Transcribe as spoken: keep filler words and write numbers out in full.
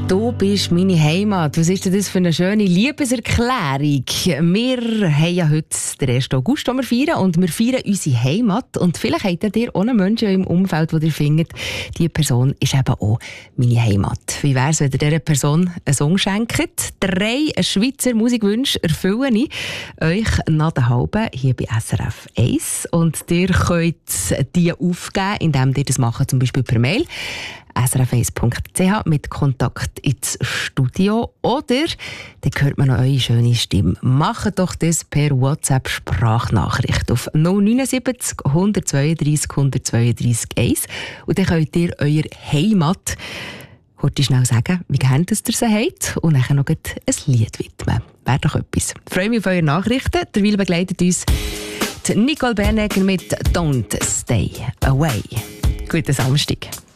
Du bist meine Heimat. Was ist denn das für eine schöne Liebeserklärung? Wir haben ja heute den ersten August, den wir feiern, und wir feiern unsere Heimat. Und vielleicht habt ihr auch einen Menschen im Umfeld, wo ihr findet, diese Person ist eben auch meine Heimat. Wie wäre es, wenn ihr dieser Person einen Song schenkt? Drei Schweizer Musikwünsche erfülle ich euch nach der halben hier bei S R F eins. Und ihr könnt die aufgeben, indem ihr das macht, zum Beispiel per Mail. S R F eins Punkt c h mit Kontakt ins Studio. Oder dann hört man noch eure schöne Stimme. Macht doch das per WhatsApp-Sprachnachricht auf null neunundsiebzig, hundertzweiunddreissig, hundertzweiunddreissig eins. Und dann könnt ihr eure Heimat heute schnell sagen, wie gerne ihr sie habt. Und dann noch ein Lied widmen. Wäre doch etwas. Ich freue mich auf eure Nachrichten. Derweil begleitet uns Nicole Bernegger mit «Don't Stay Away». Guten Samstag.